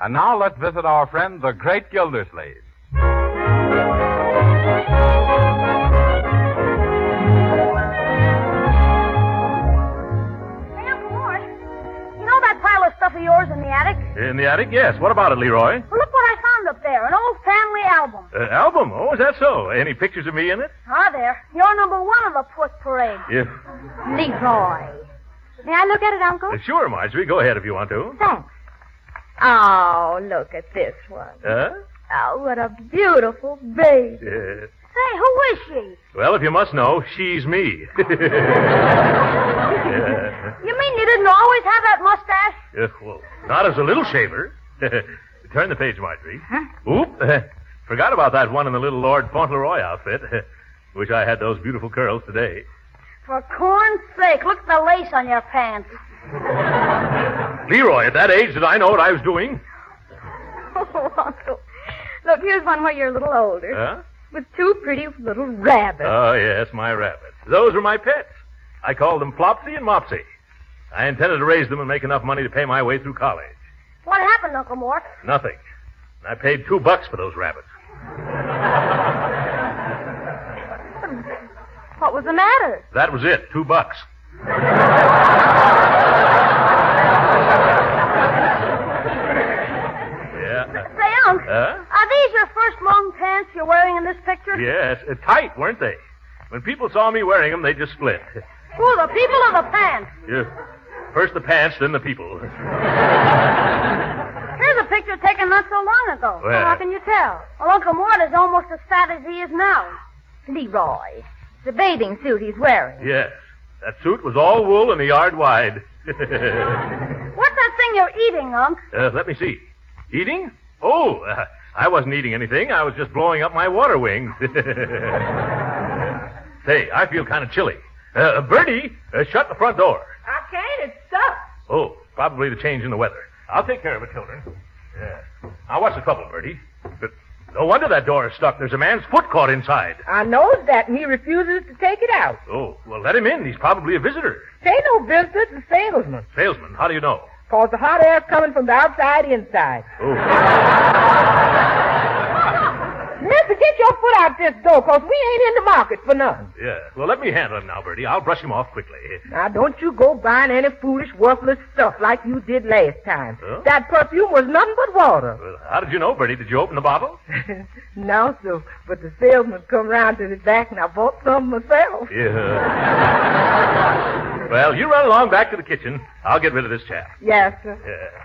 And now let's visit our friend, the great Gildersleeve. Stuff of yours in the attic? In the attic, yes. What about it, Leroy? Well, look what I found up there. An old family album. Album? Oh, is that so? Any pictures of me in it? Ah, there. You're number one of the Puss Parade. Yeah. Leroy. May I look at it, Uncle? Sure, Marjorie. Go ahead if you want to. Thanks. Oh, look at this one. Huh? Oh, what a beautiful baby. Yeah. Say, who is she? Well, if you must know, she's me. You mean you didn't always have that mustache? Well, not as a little shaver. Turn the page, Marjorie. Huh? Oop. Forgot about that one in the little Lord Fauntleroy outfit. Wish I had those beautiful curls today. For corn's sake, look at the lace on your pants. Leroy, at that age, did I know what I was doing? Oh, Uncle. Look, here's one where you're a little older. Huh? With two pretty little rabbits. Oh, yes, my rabbits. Those were my pets. I called them Flopsy and Mopsy. I intended to raise them and make enough money to pay my way through college. What happened, Uncle Mort? Nothing. I paid $2 for those rabbits. What was the matter? That was it, $2. Yeah. Say, Unc, are these your first long pants you're wearing in this picture? Yes, tight, weren't they? When people saw me wearing them, they just split. Who, the people or the pants? Yeah. First the pants, then the people. Here's a picture taken not so long ago. Well, how can you tell? Well, Uncle Mort is almost as fat as he is now. Leroy. The bathing suit he's wearing. Yes. That suit was all wool and a yard wide. What's that thing you're eating, Unc? Let me see. Eating? Oh, I wasn't eating anything. I was just blowing up my water wings. Say, I feel kind of chilly. Bertie, shut the front door. I can't. It's stuck. Oh, probably the change in the weather. I'll take care of it, children. Yeah. Now, what's the trouble, Bertie? No wonder that door is stuck. There's a man's foot caught inside. I knows that, and he refuses to take it out. Oh, well, let him in. He's probably a visitor. Ain't no visitor. It's a salesman. Salesman? How do you know? 'Cause the hot air's coming from the outside inside. Oh. Mister, get your foot out this door, 'cause we ain't in the market for nothing. Yeah. Well, let me handle him now, Bertie. I'll brush him off quickly. Now, don't you go buying any foolish, worthless stuff like you did last time. Huh? That perfume was nothing but water. Well, how did you know, Bertie? Did you open the bottle? No, sir. But the salesman come round to the back, and I bought some myself. Yeah. Well, you run along back to the kitchen. I'll get rid of this chap. Yes, sir. Yeah.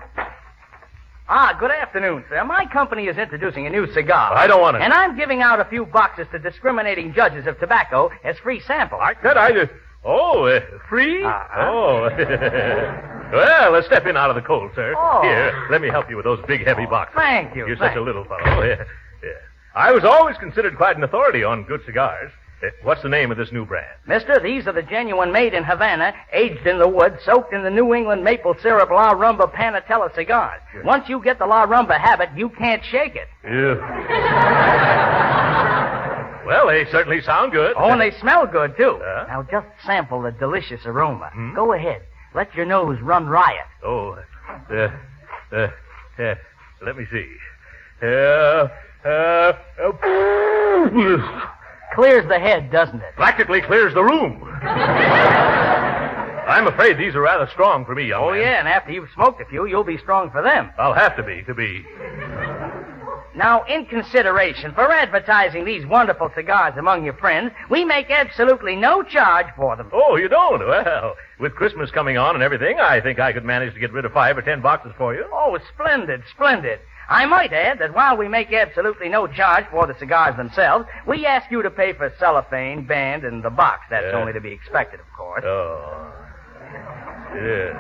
Good afternoon, sir. My company is introducing a new cigar. I don't want it. And I'm giving out a few boxes to discriminating judges of tobacco as free samples. Free? Oh. Well, let's step in out of the cold, sir. Oh. Here, let me help you with those big, heavy boxes. Thank you. You're such a little fellow. Yeah. I was always considered quite an authority on good cigars. What's the name of this new brand? Mister, these are the genuine made in Havana, aged in the wood, soaked in the New England maple syrup La Rumba Panatella cigars. Sure. Once you get the La Rumba habit, you can't shake it. Yeah. Well, they certainly sound good. Oh, and they smell good, too. Huh? Now, just sample the delicious aroma. Hmm? Go ahead. Let your nose run riot. Oh, let me see. Clears the head, doesn't it? Practically clears the room. I'm afraid these are rather strong for me, young man. Yeah, and after you've smoked a few, you'll be strong for them. I'll have to be. Now, in consideration for advertising these wonderful cigars among your friends, we make absolutely no charge for them. Oh, you don't? Well, with Christmas coming on and everything, I think I could manage to get rid of 5 or 10 boxes for you. Oh, splendid, splendid. I might add that while we make absolutely no charge for the cigars themselves, we ask you to pay for cellophane, band, and the box. That's only to be expected, of course. Oh. Yeah.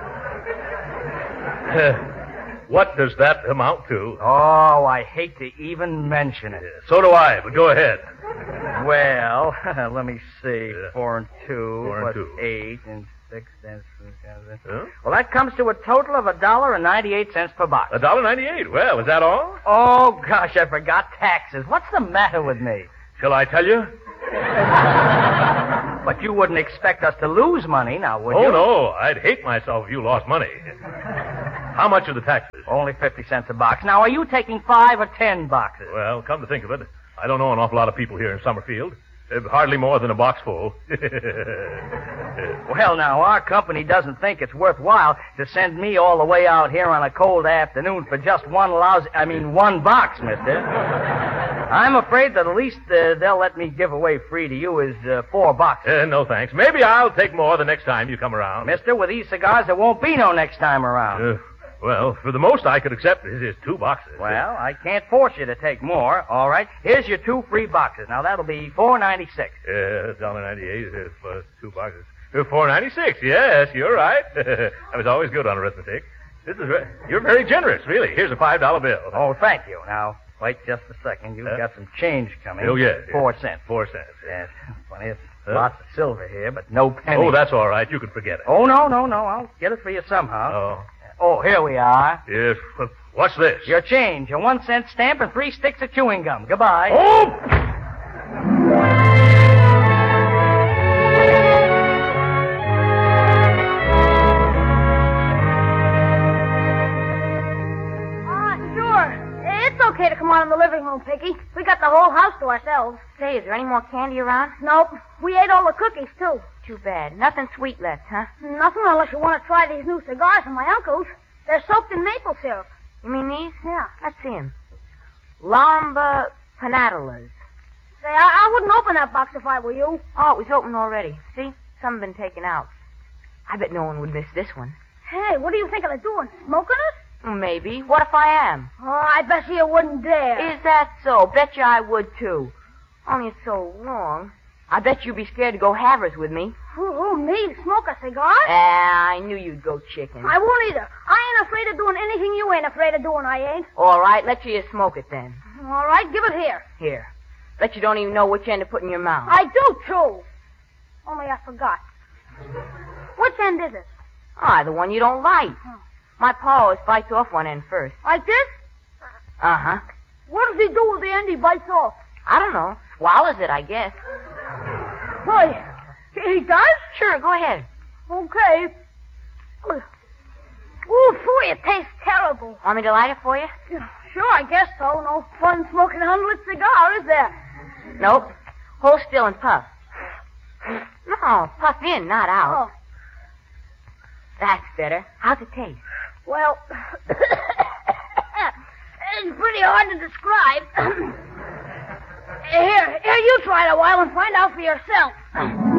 What does that amount to? Oh, I hate to even mention it. So do I, but go ahead. Well, let me see. 4 and 2 4 and plus 2. 8 and 6 and 7. Huh? Well, that comes to a total of $1.98 per box. $1.98. Well, is that all? Oh, gosh, I forgot taxes. What's the matter with me? Shall I tell you? But you wouldn't expect us to lose money, now, would you? Oh, no. I'd hate myself if you lost money. How much are the taxes? Only 50 cents a box. Now, are you taking 5 or 10 boxes? Well, come to think of it, I don't know an awful lot of people here in Summerfield. Hardly more than a box full. Well, now, our company doesn't think it's worthwhile to send me all the way out here on a cold afternoon for just one box, mister. I'm afraid that the least they'll let me give away free to you is 4 boxes. No, thanks. Maybe I'll take more the next time you come around. Mister, with these cigars, there won't be no next time around. Well, for the most I could accept is 2 boxes. Well, I can't force you to take more. All right. Here's your 2 free boxes. Now, that'll be $4.96. $1.98 plus 2 boxes. $4.96. Yes, you're right. I was always good on arithmetic. You're very generous, really. Here's a $5 bill. Oh, thank you. Now, wait just a second. You've got some change coming. Oh, yes. 4 cents. 4 cents. Yes. Funny, it's lots of silver here, but no pennies. Oh, that's all right. You can forget it. Oh, no. I'll get it for you somehow. Oh, here we are. Yes. What's this? Your change, a 1 cent stamp and 3 sticks of chewing gum. Goodbye. Oh! Sure. It's okay to come on in the living room, Piggy. We got the whole house to ourselves. Say, is there any more candy around? Nope. We ate all the cookies, too. Too bad. Nothing sweet left, huh? Nothing unless you want to try these new cigars from my uncle's. They're soaked in maple syrup. You mean these? Yeah. Let's see 'em. Lamba Panatellas. Say, I wouldn't open that box if I were you. Oh, it was open already. See? Some have been taken out. I bet no one would miss this one. Hey, what are you thinking of doing? Smoking it? Maybe. What if I am? Oh, I bet you wouldn't dare. Is that so? Bet you I would, too. Only it's so long. I bet you'd be scared to go halvers with me. Who, me? Smoke a cigar? I knew you'd go chicken. I won't either. I ain't afraid of doing anything you ain't afraid of doing, I ain't. All right, let you smoke it then. All right, give it here. Here. Bet you don't even know which end to put in your mouth. I do, too. Only I forgot. Which end is it? The one you don't like. My pa always bites off one end first. Like this? Uh-huh. What does he do with the end he bites off? I don't know. Swallows it, I guess. Why, he does? Sure, go ahead. Okay. Ooh, phew, it tastes terrible. Want me to light it for you? Sure, I guess so. No fun smoking an unlit cigar, is there? Nope. Hold still and puff. No, puff in, not out. Oh. That's better. How's it taste? Well, it's pretty hard to describe. Here, you try it a while and find out for yourself.